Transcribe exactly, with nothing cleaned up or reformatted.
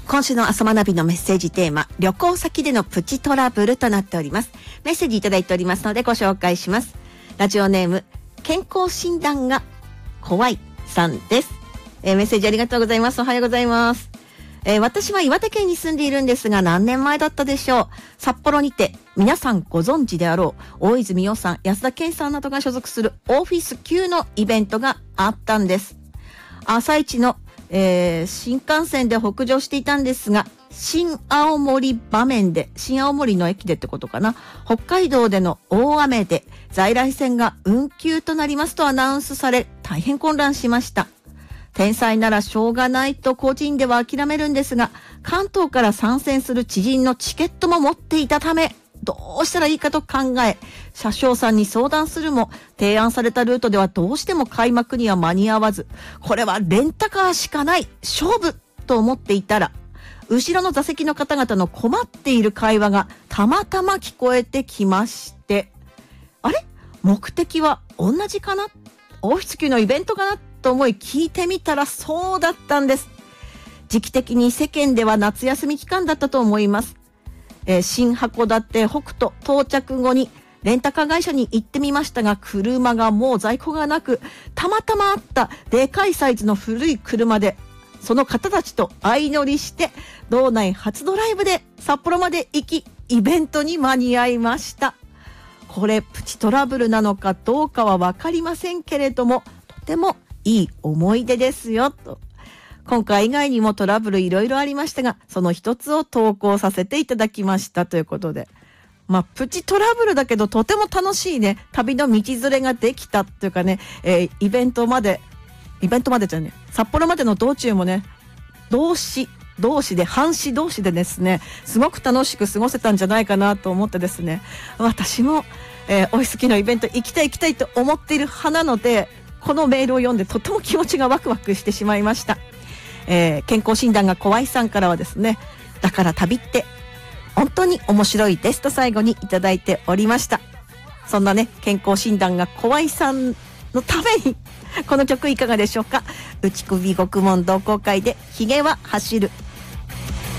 今週の朝学びのメッセージテーマ、旅行先でのプチトラブルとなっております。メッセージいただいておりますのでご紹介します。ラジオネーム、健康診断が怖いさんです。えー、メッセージありがとうございます。おはようございます。えー、私は岩手県に住んでいるんですが、何年前だったでしょう。札幌にて皆さんご存知であろう大泉洋さん、安田顕さんなどが所属するオフィス級のイベントがあったんです。朝一の、えー、新幹線で北上していたんですが、新青森場面で、新青森の駅でってことかな、北海道での大雨で在来線が運休となりますとアナウンスされ、大変混乱しました。天才ならしょうがないと個人では諦めるんですが、関東から参戦する知人のチケットも持っていたため、どうしたらいいかと考え、車掌さんに相談するも、提案されたルートではどうしても開幕には間に合わず、これはレンタカーしかない、勝負と思っていたら、後ろの座席の方々の困っている会話がたまたま聞こえてきまして、あれ？目的は同じかな？オフィス級のイベントかなと思い聞いてみたらそうだったんです。時期的に世間では夏休み期間だったと思います。えー、新函館北斗到着後にレンタカー会社に行ってみましたが、車がもう在庫がなく、たまたまあったでかいサイズの古い車でその方たちと相乗りして道内初ドライブで札幌まで行き、イベントに間に合いました。これプチトラブルなのかどうかは分かりませんけれども、とてもいい思い出ですよと。今回以外にもトラブルいろいろありましたが、その一つを投稿させていただきましたということで、まあプチトラブルだけどとても楽しいね、旅の道連れができたというかね、えー、イベントまでイベントまでじゃね、札幌までの道中もね、同士同士で半士同士でですね、すごく楽しく過ごせたんじゃないかなと思ってですね、私も、えー、オフィス級のイベント行きたい行きたいと思っている派なので、このメールを読んでとても気持ちがワクワクしてしまいました。えー、健康診断が怖いさんからはですね、だから旅って本当に面白いですと最後にいただいておりました。そんなね、健康診断が怖いさんのためにこの曲いかがでしょうか。内首獄門同好会でひげは走る。